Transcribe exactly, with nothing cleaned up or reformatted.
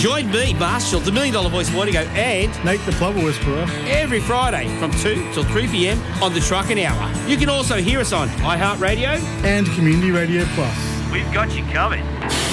Join me, Marshall, the Million Dollar Voice Wardigo, and Nate the Plover Whisperer every Friday from two till three p.m. on the Trucking Hour. You can also hear us on iHeartRadio and Community Radio Plus. We've got you covered.